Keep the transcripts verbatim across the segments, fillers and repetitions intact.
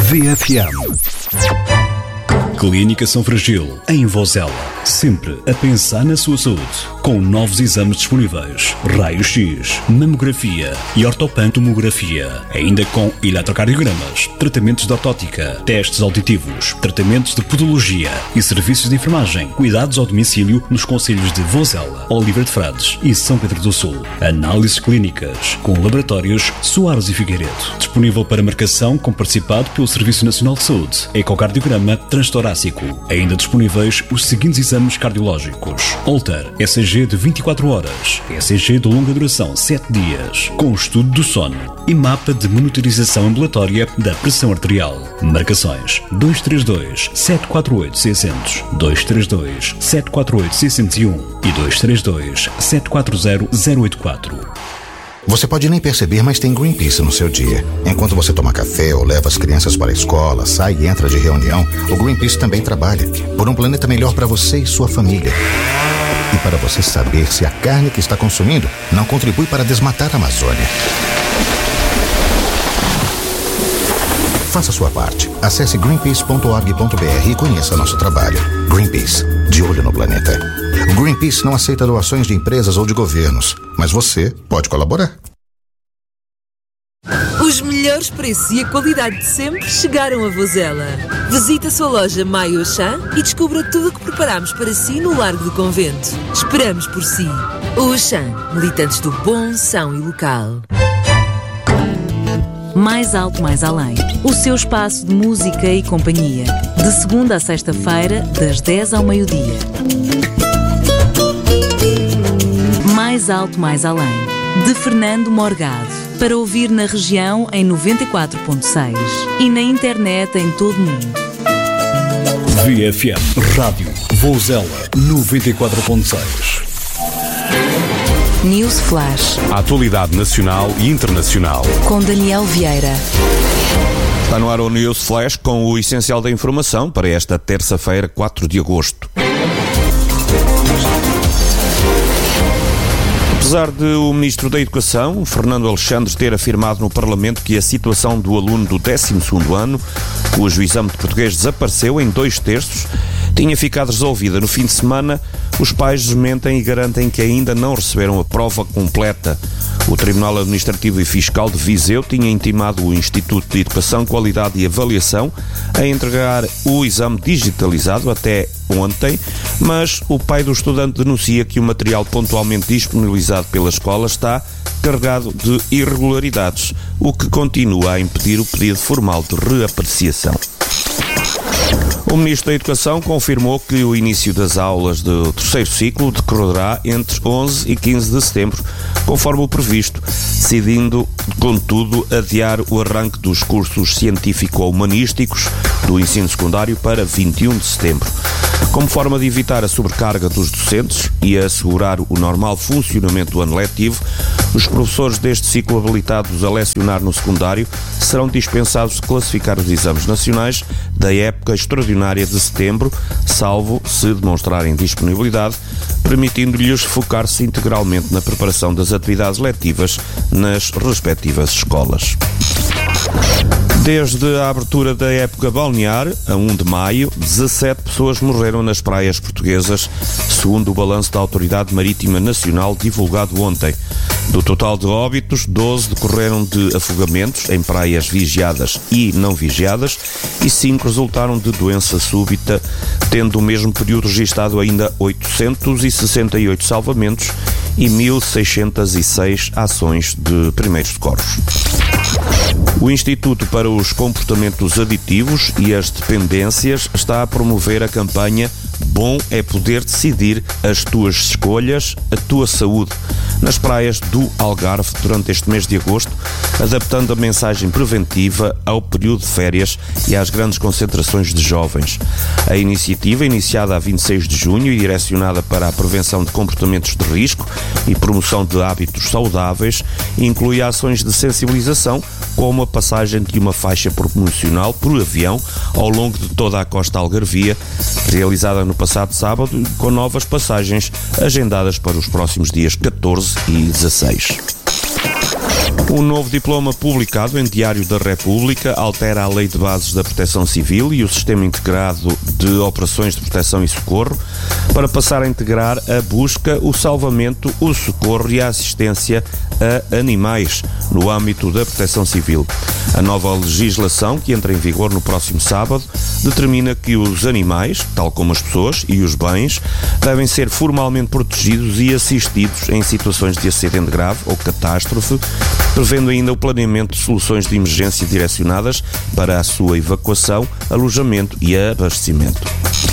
V F M. Clínica São Fragil, em Vozela. Sempre a pensar na sua saúde. Com novos exames disponíveis. Raio-X, mamografia e ortopantomografia. Ainda com eletrocardiogramas, tratamentos de ortótica, testes auditivos, tratamentos de podologia e serviços de enfermagem. Cuidados ao domicílio nos concelhos de Vozela, Oliveira de Frades e São Pedro do Sul. Análises clínicas com laboratórios Soares e Figueiredo. Disponível para marcação com participado pelo Serviço Nacional de Saúde. Ecocardiograma transtorácico. Ainda disponíveis os seguintes exames cardiológicos: Holter, E C G de vinte e quatro horas, E C G de longa duração sete dias, com estudo do sono e mapa de monitorização ambulatória da pressão arterial. Marcações dois três dois, sete quatro oito, seis zero zero, dois três dois, sete quatro oito, seis zero um e dois três dois, sete quatro zero, zero oito quatro. Você pode nem perceber, mas tem Greenpeace no seu dia. Enquanto você toma café ou leva as crianças para a escola, sai e entra de reunião, o Greenpeace também trabalha por um planeta melhor para você e sua família. E para você saber se a carne que está consumindo não contribui para desmatar a Amazônia. Faça sua parte. Acesse greenpeace ponto org ponto b r e conheça nosso trabalho. Greenpeace, de olho no planeta. O Greenpeace não aceita doações de empresas ou de governos, mas você pode colaborar. Os melhores preços e a qualidade de sempre chegaram a Vozela. Visite a sua loja Maio Auchan e descubra tudo o que preparamos para si no Largo do Convento. Esperamos por si. O Auchan, militantes do bom, são e local. Mais alto, mais além. O seu espaço de música e companhia. De segunda a sexta-feira, das dez ao meio-dia. Mais alto, mais além. De Fernando Morgado. Para ouvir na região em noventa e quatro ponto seis. E na internet em todo o mundo. V F M Rádio Vozela noventa e quatro ponto seis. News Flash. A atualidade nacional e internacional. Com Daniel Vieira. Está no ar o News Flash com o essencial da informação para esta terça-feira, quatro de agosto. Apesar de o Ministro da Educação, Fernando Alexandre, ter afirmado no Parlamento que a situação do aluno do décimo segundo ano, cujo exame de português desapareceu em dois terços, tinha ficado resolvida no fim de semana, os pais desmentem e garantem que ainda não receberam a prova completa. O Tribunal Administrativo e Fiscal de Viseu tinha intimado o Instituto de Educação, Qualidade e Avaliação a entregar o exame digitalizado até ontem, mas o pai do estudante denuncia que o material pontualmente disponibilizado pela escola está carregado de irregularidades, o que continua a impedir o pedido formal de reapreciação. O Ministro da Educação confirmou que o início das aulas do terceiro ciclo decorrerá entre onze e quinze de setembro, conforme o previsto, decidindo, contudo, adiar o arranque dos cursos científico-humanísticos do ensino secundário para vinte e um de setembro. Como forma de evitar a sobrecarga dos docentes e assegurar o normal funcionamento do ano letivo, os professores deste ciclo habilitados a lecionar no secundário serão dispensados de classificar os exames nacionais da época extraordinária de setembro, salvo se demonstrarem disponibilidade, permitindo-lhes focar-se integralmente na preparação das atividades letivas nas respectivas escolas. Desde a abertura da época balnear, a primeiro de maio, dezassete pessoas morreram nas praias portuguesas, segundo o balanço da Autoridade Marítima Nacional divulgado ontem. Do total de óbitos, doze decorreram de afogamentos em praias vigiadas e não vigiadas e cinco resultaram de doença súbita, tendo no mesmo período registado ainda oitocentos e sessenta e oito salvamentos e mil seiscentos e seis ações de primeiros socorros. O Instituto para os Comportamentos Aditivos e as Dependências está a promover a campanha Bom é Poder Decidir as Tuas Escolhas, a Tua Saúde, nas praias do Algarve durante este mês de agosto, adaptando a mensagem preventiva ao período de férias e às grandes concentrações de jovens. A iniciativa, iniciada a vinte e seis de junho e direcionada para a prevenção de comportamentos de risco e promoção de hábitos saudáveis, inclui ações de sensibilização, como a passagem de uma faixa promocional por avião ao longo de toda a costa algarvia, realizada no passado sábado, com novas passagens agendadas para os próximos dias catorze e dezasseis. Um novo diploma publicado em Diário da República altera a Lei de Bases da Proteção Civil e o Sistema Integrado de Operações de Proteção e Socorro para passar a integrar a busca, o salvamento, o socorro e a assistência a animais no âmbito da proteção civil. A nova legislação, que entra em vigor no próximo sábado, determina que os animais, tal como as pessoas e os bens, devem ser formalmente protegidos e assistidos em situações de acidente grave ou catástrofe, prevendo ainda o planeamento de soluções de emergência direcionadas para a sua evacuação, alojamento e abastecimento.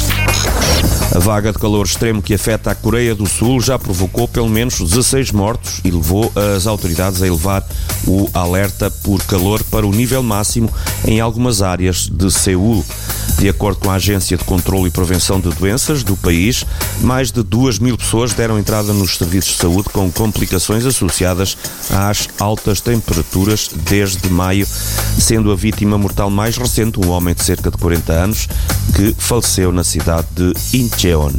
A vaga de calor extremo que afeta a Coreia do Sul já provocou pelo menos dezasseis mortos e levou as autoridades a elevar o alerta por calor para o nível máximo em algumas áreas de Seul. De acordo com a Agência de Controlo e Prevenção de Doenças do país, mais de duas mil pessoas deram entrada nos serviços de saúde com complicações associadas às altas temperaturas desde maio, sendo a vítima mortal mais recente um homem de cerca de quarenta anos que faleceu na cidade de Incheon.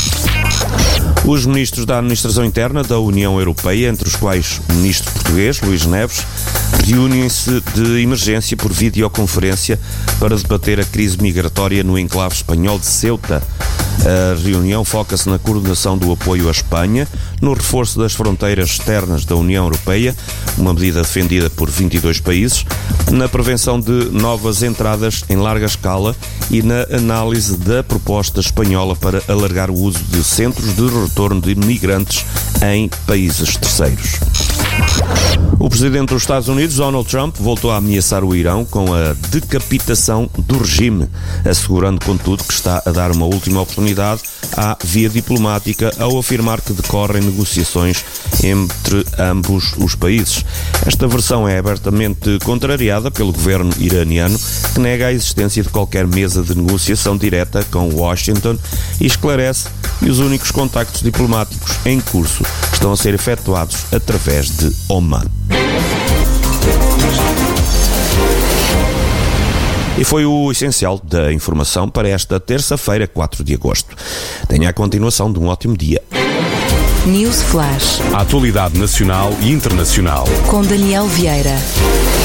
Os ministros da Administração Interna da União Europeia, entre os quais o ministro português, Luís Neves, reúnem-se de emergência por videoconferência para debater a crise migratória no enclave espanhol de Ceuta. A reunião foca-se na coordenação do apoio à Espanha, no reforço das fronteiras externas da União Europeia, uma medida defendida por vinte e dois países, na prevenção de novas entradas em larga escala e na análise da proposta espanhola para alargar o uso de centros de retorno de migrantes em países terceiros. O presidente dos Estados Unidos, Donald Trump, voltou a ameaçar o Irão com a decapitação do regime, assegurando, contudo, que está a dar uma última oportunidade à via diplomática ao afirmar que decorrem negociações entre ambos os países. Esta versão é abertamente contrariada pelo governo iraniano, que nega a existência de qualquer mesa de negociação direta com Washington e esclarece que os únicos contactos diplomáticos em curso estão a ser efetuados através de Oman. E foi o essencial da informação para esta terça-feira, quatro de agosto. Tenha a continuação de um ótimo dia. News Flash. A atualidade nacional e internacional. Com Daniel Vieira.